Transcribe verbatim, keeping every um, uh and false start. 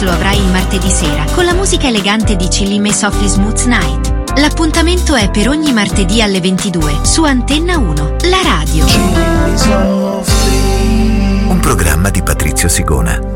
lo avrai il martedì sera con la musica elegante di Chillime Softly Smooth Night. L'appuntamento è per ogni martedì alle ventidue su Antenna uno, la radio. Un programma di Patrizio Sigona.